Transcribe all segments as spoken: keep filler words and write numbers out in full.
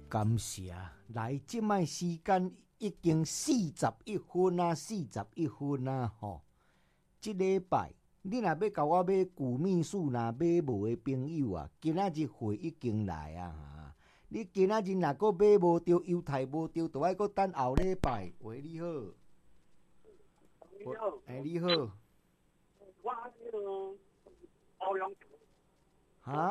感谢，来，即摆时间已经四十一分啊，四十一分啊，吼！即礼拜你若要甲我买古秘书，若买无的朋友啊，今仔日货已经来啊！哈，你今仔日若阁买无着，犹太无着，就爱阁等后礼拜。喂，你好。 你好。 哎，你好。 我迄个欧阳。 哈？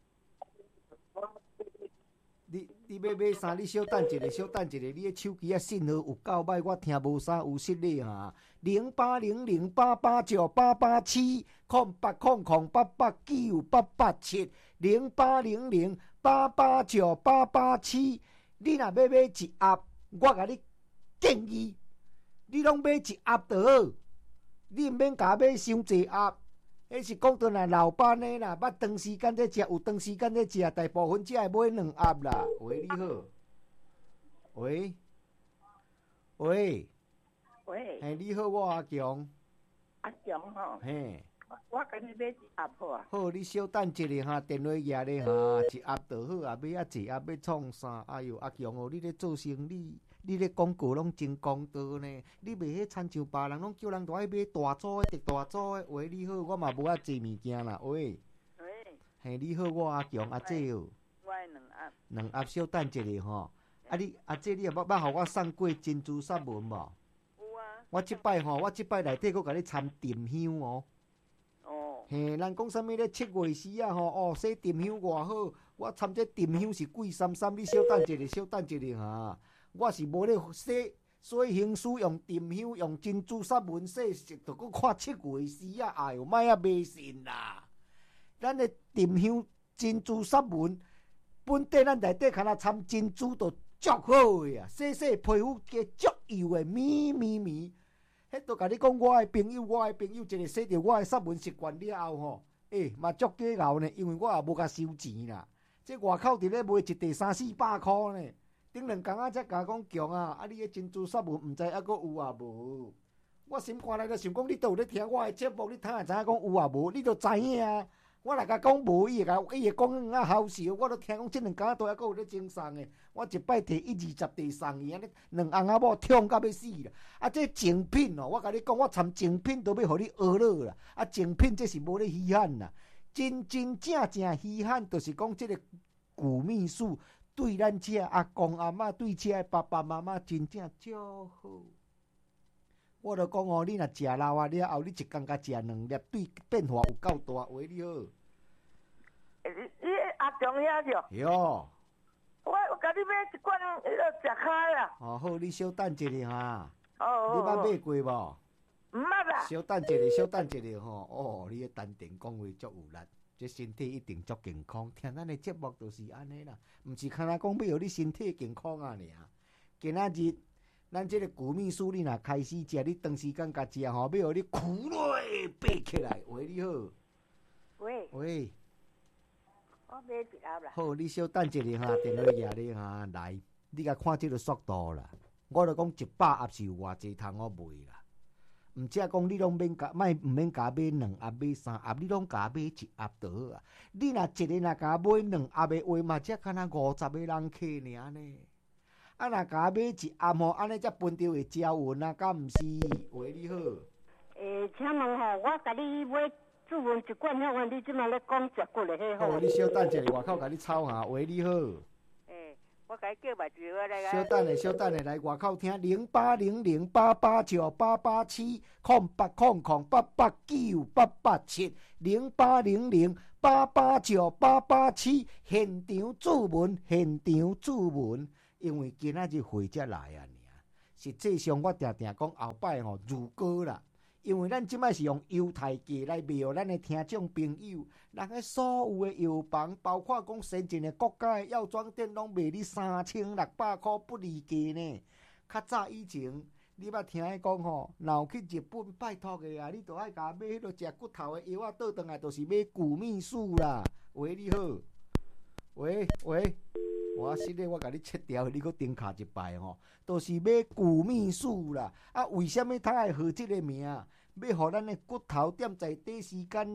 你你要买啥？你小等一下，小等一下，你的手机啊信号有够歹，我听无啥有实力哈。零八零零八八九八八七空八空空八八九八八七零八零零八八九八八七。你若要买一盒，我甲你建议，你拢买一盒就好，你毋免甲买伤济盒。迄是讲倒来老板的啦，捌长时间在食，有长时间在食，大部分只会买两盒啦。喂，你好。喂。喂。 喂。 嘿，你好，我阿强。 阿强吼。 嘿。 我甲你买一盒好啊。 好，你小等一下哈，电话举咧哈，一盒就好啊。买啊一盒要创啥？哎哟，阿强哦，你咧做生意，你咧广告拢真公道呢。你袂迄亲像别人拢叫人都爱买大组的、特大组的。喂，你好，我嘛无遐济物件啦。喂。 喂。 嘿，你好，我阿强阿姐哦。 我两盒。 两盒小等一下吼。啊你阿姐，你也捌捌互我送过珍珠沙文无？ 有啊。 我即摆吼，我即摆内底佫甲你掺沉香哦。嘿，人讲啥物咧？七月时啊吼，哦，洗沉香偌好，我掺这沉香是贵三三，你小等一下，小等一下哈。我是无咧洗洗香水用沉香，用珍珠沙文洗，是着搁看七月时啊，哎哟，莫啊迷信啦！咱的沉香珍珠沙文本底咱内底敢若掺珍珠，就足好的啊！洗洗皮肤加足油的，咪咪咪。迄都甲你讲，我的朋友，我的朋友一个洗着我的沙文习惯了后吼，诶、欸，嘛足假熬呢，因为我也无甲收钱啦。这外口伫咧卖一地三四百箍呢，顶两工仔才甲讲强啊！啊，你的珍珠沙文毋知还阁有啊无？我心肝内就想讲，你都有咧听我的节目，你哪会知影讲有啊无？你都知影啊！我若甲讲无，伊会甲伊会讲啊好笑，我都听讲这两工仔都还阁有咧精送的。我一摆摕一二十地送伊，安尼两翁仔某痛到要死啦！啊，这精品哦，我甲你讲，我掺精品都要互你学了啦！啊，精品这是无咧稀罕啦，真真正正稀罕，就是讲这个古秘书对咱这阿公阿嬷，对这爸爸妈妈真正足好。我就讲哦，你若食老啊了后，你一工甲食两粒，对变化有够大。喂，你好。 你你阿强遐着？ 哟。 我我甲你买一罐迄个食开啊。 哦好，你小等一下哈。 哦。 你捌买过无？ 毋捌啦。 小等一下，小等一下吼。哦，你个丹田讲话足有力，这身体一定足健康。听咱的节目就是安尼啦，毋是看咱讲要互你身体健康啊尔。今仔日。咱这个古秘书，你若开始食，你长时间甲食吼，要互你苦累爬起来。喂，你好。 喂。 喂。 我买一盒啦。 好，你小等一下哈，电话举咧哈，来，你甲看这个速度啦。我著讲一百盒是有偌济通我卖啦。毋则讲你拢免甲，莫毋免甲买两盒买三盒，你拢甲买一盒就好啊。你若一个若甲买两盒的话嘛，才敢若五十个人客尔呢。啊！若甲买一盒吼，安尼才分着会招运啊，敢毋是？喂，你好。 诶，请问吼，我甲你买注文一罐，遐款你即摆咧讲食骨的迄好。哦，你小等一下，外口甲你吵下。喂，你好。 诶，我甲你叫埋一个来。 小等下，小等下，来外口听零八零零八八九八八七空八空空八八九八八七零八零零八八九八八七现场注文，现场注文。因为今仔日会才来啊，实际上我定定讲后摆吼如果啦，因为咱即摆是用犹太价来卖予咱的听众朋友，人个所有的药房，包括讲先进的国家的药妆店，拢卖你三千六百块不离价呢。较早以前，你捌听伊讲吼，若去日本拜托的啊，你都爱甲买迄落食骨头的药啊，倒转来都是买古秘术啦。喂，你好。喂喂。我实咧，我甲你切掉，你搁顶卡一摆吼，都是买古秘术啦。啊，为什么他会号这个名？要互咱的骨头踮在短时间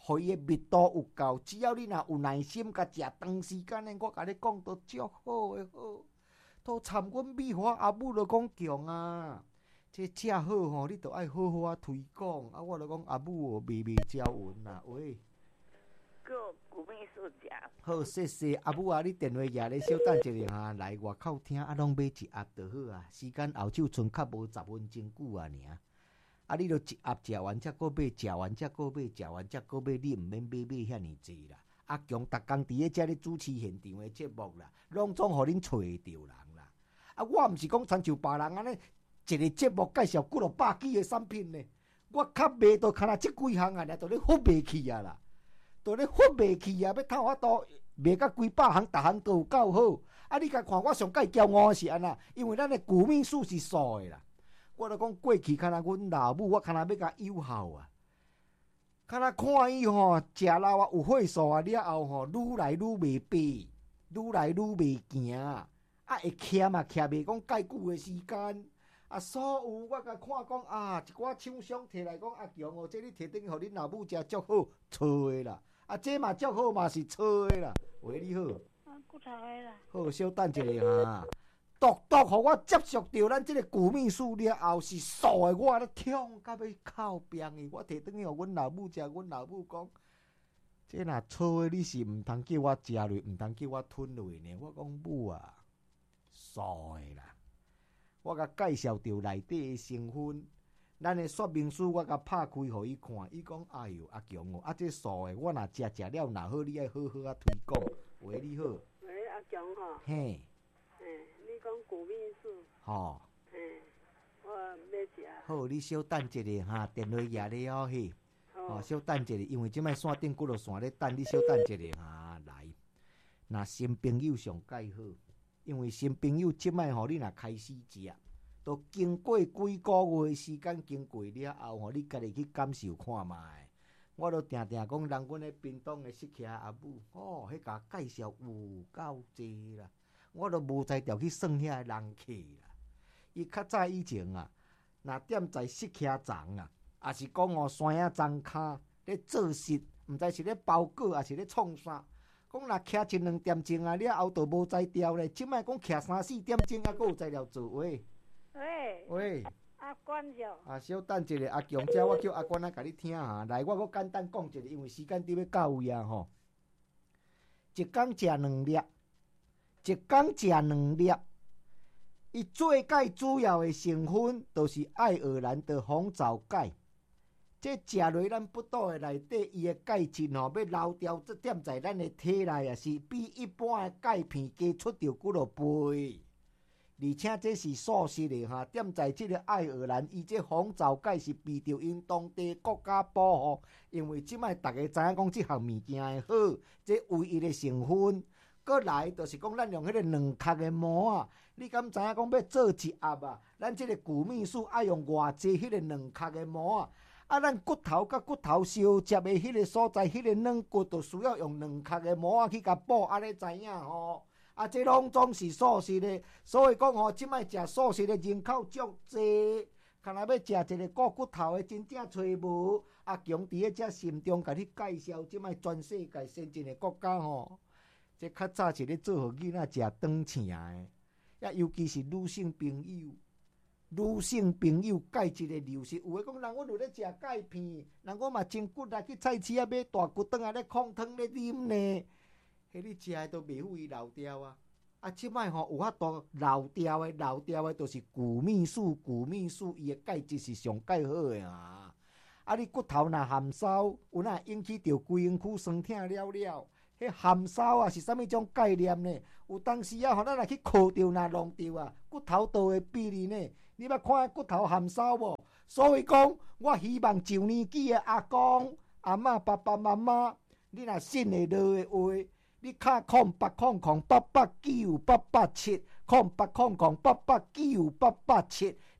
互伊的密度有够，只要你若有耐心，甲食长时间的，我甲你讲都足好的好。都参阮美华阿母就讲强啊，这食好吼，你都爱好好啊推广。啊，我就讲阿母哦，微微招运啦，喂。 个古秘书食。 好，谢谢阿母啊！你电话举咧，稍等一下哈，来外口听啊，拢买一盒就好啊。时间后手剩较无十分钟久啊，尔。啊，你著一盒食完才搁买，食完才搁买，食完才搁买，你毋免买买遐尼济啦。阿强逐工伫咧遮咧主持现场的节目啦，拢总互恁找着人啦。啊，我毋是讲亲像别人安尼一个节目介绍几落百几个产品呢，我较卖到敢若即几项啊，都咧发卖去啊啦。都咧发卖去啊！要透我多卖甲几百行，逐行都有够好。啊，你甲看我上介骄傲是安那，因为咱的古秘书是素的啦。我著讲过去，敢若阮老母，我敢若要甲友好啊。敢若看伊吼食老啊有岁数啊了后吼，愈来愈袂白，愈来愈袂行，啊会欠啊欠袂讲介久的时间。啊，所有我甲看讲啊，一寡厂商摕来讲阿强哦，这你摕转去互恁老母食足好，错的啦。啊，这嘛足好嘛是错的啦。喂，你好。 啊，骨头的啦。 好，稍等一下哈。独独互我接触到咱这个古秘书了后是素的，我咧痛到要哭病的。我摕转去互阮老母食，阮老母讲，这若错的你是毋通叫我食落，毋通叫我吞落呢。我讲母啊，素的啦。我甲介绍到内底的成分，咱的说明书我甲拍开互伊看，伊讲哎哟阿强哦，啊这素的我若食食了若好，你爱好好啊推广。喂，你好。 喂，阿强吼。 嘿。 嘿，你讲古秘书。 吼。 嘿，我要食。 好，你稍等一下哈，电话举咧哦嘿。哦，稍等一下，因为即摆线顶几落线咧等，你稍等一下哈来。若新朋友上介好。因为新朋友即摆吼，你若开始食，都经过几个月的时间，经过了后吼，你家己去感受看卖。我都定定讲，人阮咧屏东的识徛阿母，哦，迄甲介绍有够济啦，我都无才调去算遐人客啦。伊较早以前啊，若踮在识徛站啊，也是讲哦山仔庄骹咧做事，毋知是咧包裹，还是咧创啥。讲若徛一两点钟啊，了后都无才调咧。即摆讲徛三四点钟啊，阁有材料做喂。 喂。 喂。 阿关着。 啊，稍等一下，阿强姐，我叫阿关仔甲你听哈。来，我阁简单讲一下，因为时间伫要到位啊吼。一工食两粒，一工食两粒。伊做钙主要的成分，就是爱尔兰的红枣钙。这食落咱腹肚的内底，伊的钙质吼，要流掉，这点在咱的体内也是比一般的钙片加出着几落倍。而且这是素食的哈，点在这个爱尔兰，伊这红枣钙是被着因当地国家保护，因为即摆大家知影讲这项物件的好，这唯一的成分。过来就是讲，咱用迄个两壳的膜啊，你敢知影讲要做一盒啊？咱这个古秘书爱用偌济迄个两壳的膜啊？啊，咱骨头甲骨头相接的迄个所在，迄个软骨就需要用两壳的膜啊去甲补，安尼知影吼？啊，这拢总是素食的，所以讲吼，即摆食素食的人口足济，看若要食一个骨骨头的，真正找无。阿强伫咧遮心中甲你介绍，即摆全世界先进的国家吼，这较早是咧做互囡仔食长青的，也尤其是女性朋友。女性朋友钙质的流失，有诶讲人阮有咧食钙片，人我嘛真骨力去菜市啊买大骨汤啊咧控汤咧啉呢，迄你食诶都袂赴伊流掉啊！啊，即摆吼有法度流掉诶，流掉诶都是古秘书，古秘书伊诶钙质是上介好诶啊！啊，你骨头若含烧，有哪引起着规身躯酸痛了了？迄含烧啊是啥物种概念呢？有当时啊，吼咱若去靠着若弄着啊，骨头都会逼你呢。你捌看骨头含烧无？所以讲，我希望上年纪的阿公、阿嬷、爸爸妈妈，你若信会落的话，你敲空八空空八八九八八七，空八空空八八九八八七，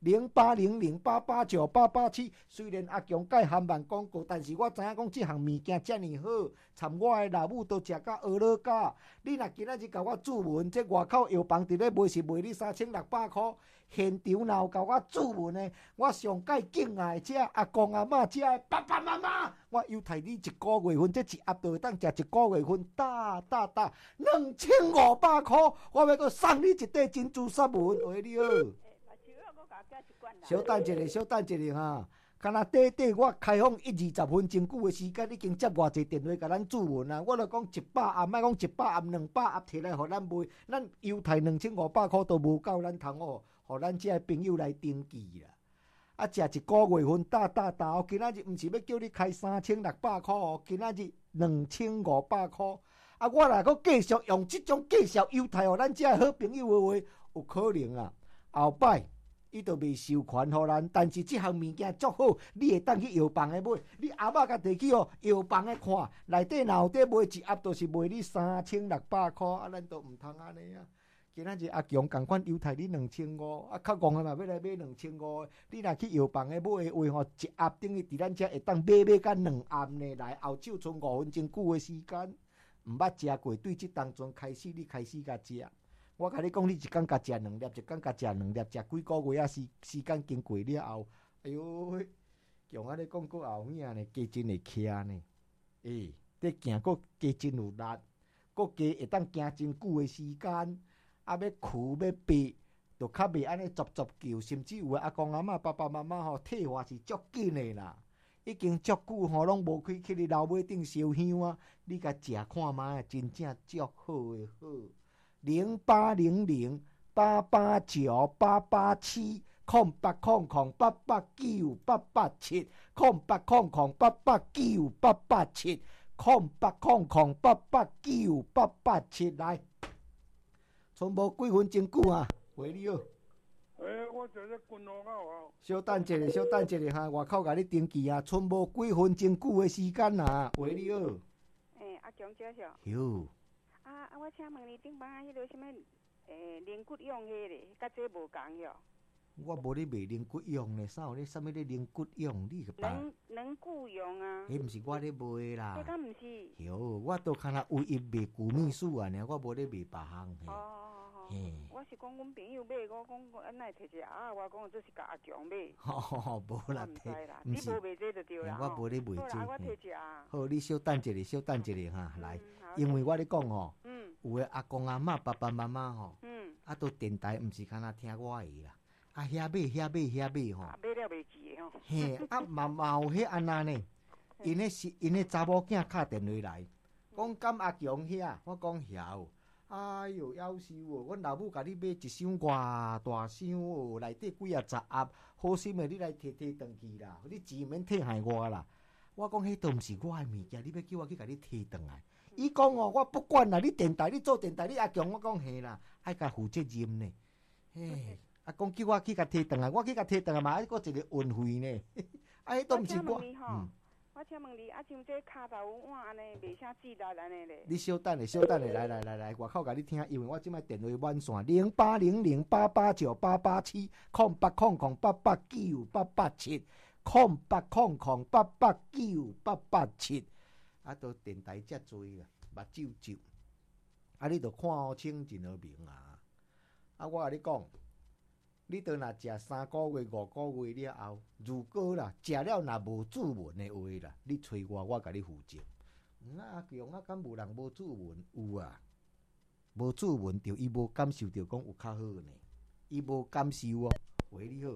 零八零零八八九八八七。虽然阿强介含慢广告，但是我知影讲这项物件遮尔好，参我的老母都食到蚵仔甲。你若今仔日甲我注文，这外口药房伫咧卖是卖你三千六百箍，现场若有甲我注文的，我上介敬爱遮阿公阿嬷遮的爸爸妈妈，我优待你一个月份，这一盒就会当食一个月份，大大大两千五百箍，我要阁送你一块珍珠纱文，喂你好。小等一下，小等一下哈，敢若短短我开放一二十分钟久的时间，已经接偌济电话甲咱注文啊！我著讲一百盒，莫讲一百盒，两百盒摕来互咱卖，咱优待两千五百箍都无够咱通哦，互咱遮朋友来登记啦。啊，食一个月份大大大哦，今仔日毋是要叫你开三千六百箍哦，今仔日两千五百箍。啊，我若阁继续用即种介绍优待互咱遮好朋友的话，有可能啊，后摆。伊就未授权互咱，但是即项物件足好，你会当去药房的买。你阿嬷甲摕去哦，药房的看，内底若有得卖一盒，就是卖你三千六百箍，啊，咱都毋通安尼啊。今仔日阿强共款优待你两千五，啊，较戆的嘛要来买两千五。你若去药房的买的话吼，一盒等于伫咱遮会当买买到两盒呢。来，后手剩五分钟久的时间，毋捌食过，对即当中开始你开始甲食。我甲你讲，你一工甲食两粒，一工甲食两粒，食几个月啊？时时间经过了后，哎呦，强啊！你讲佫后影呢，加真会徛呢。诶、欸，你行佫加真有力，佫加会当行真久的时间。啊，要哭要爬，就较袂安尼足足叫，甚至有阿公阿嬷、爸爸妈妈吼，退化是足紧的啦。已经足久吼，拢无开去你楼尾顶烧香啊！你甲食看卖，真正足好诶好。零八零零八八九八八七空八空空八八九八八七空八空空八八九八八七空八空空八八九八八七来，剩无几分钟久啊，喂你好。 诶，我坐咧军路口啊。 小等一下，小等一下哈，外口甲你登记啊，剩无几分钟久的时间啊，喂你好。 诶，阿强姐姐。 哟。 啊啊！我请问你顶摆迄个什么诶灵骨用迄个，甲这无共哟。 我无咧卖灵骨用呢，啥有咧？啥物咧灵骨用？你个爸？ 能能骨用啊。 迄毋是我咧卖啦。 这敢毋是？ 哟，我都看若唯一卖古秘术啊，尔我无咧卖别项。 哦哦哦。我是讲阮朋友买，我讲安奈摕一个啊，我讲这是甲阿强买。 吼，无啦， 摕。你无卖这就对啦。 我无咧卖这。 好，我摕一啊。 好，你小等一下，小等一下哈，来。因为我咧讲吼，有诶阿公阿嬷、爸爸妈妈吼，啊，都电台毋是干那听我诶啦，啊，遐买遐买遐买吼， 买了袂记诶吼。 嘿，啊嘛嘛有迄安那呢？因诶是因诶查某囝敲电话来，讲敢阿强遐，我讲遐哦，哎哟，夭寿哦，阮老母甲你买一箱偌大箱哦，内底几啊十盒，好心诶，你来摕摕转去啦，你钱免退害我啦。我讲迄都毋是我诶物件，你要叫我去甲你摕转来。伊讲哦，我不管啦，你电台你做电台，你阿强，我讲嘿啦，爱甲负责任呢。嘿，啊讲叫我去甲摕转来，我去甲摕转来嘛，还佫一个运费呢。啊，迄都毋是我。 嗯。我请问你，啊像这骹头碗安尼，袂啥质力安尼咧？ 你小等下，小等下，来来来来，外口甲你听，因为我即摆电话满线，零八零零八八九八八七空八空空八八九八八七空八空空八八九八八七。啊，都电台遮多啦，目睭睭，啊，你著看好清真好明啊！啊，我甲你讲，你倒若食三个月、五个月了后，如果啦食了若无注文的话啦，你找我，我甲你负责。嗯啊，阿强啊，敢无人无注文？有啊，无注文着伊无感受着讲有较好呢，伊无感受哦。喂，你好，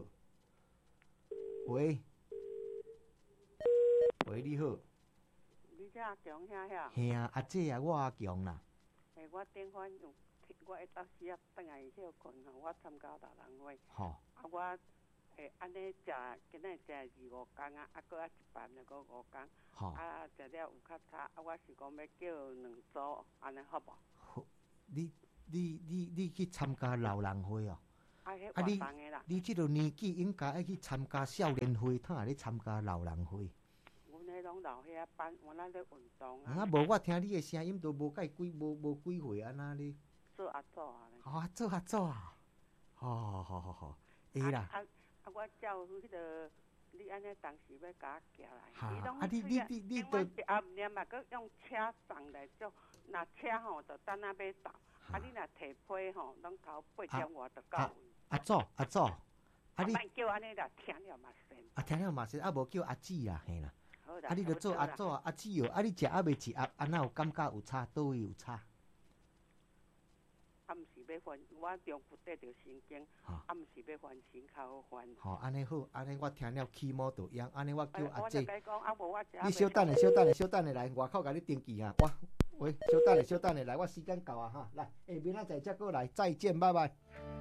喂，喂，你好。 你这阿强遐遐？ 嘿啊，阿姐啊，我阿强啦。 诶，我顶番有，我一到时啊，等下休困吼，我参加大人会。 吼。 啊，我诶，安尼食，今仔食二五工啊，啊，搁啊一班啊，搁五工。吼。啊，食了有较差，啊，我是讲要叫两组，安尼好无？ 好，你你你你去参加老人会哦？ 啊，迄活动诶啦。 你即个年纪应该爱去参加少年会，他啊咧参加老人会。 迄拢老遐班，我咱咧运动啊。 啊，无我听你诶声音都无介几无无几岁安那咧。 做阿祖啊咧。 哦，做阿祖啊。好好好好好，会啦。 啊啊！ 啊，我照迄个，你安尼当时要甲我寄来， 哈伊拢啊你你你你都啊念嘛，佮用车送来做，若车吼就等下要到，啊你若提批吼，拢头八点外就到位。 阿祖阿祖，啊你叫安尼啦，听了嘛神。 啊听了嘛神，啊无叫阿姊啦，嘿啦。 啊你著做阿祖阿姊哦，啊你食还未食啊？安那有感觉有差？倒位有差？ 啊，毋是要还，我中途得着神经，啊，毋是要还钱较好还。 吼，安尼好，安尼我听了起毛就样，安尼我叫阿姐。 啊，无我你稍等下，稍等下，稍等下来，外口甲你登记啊！我喂，稍等下，稍等下来，我时间到啊哈，来，下面仔再再过来，再见，拜拜。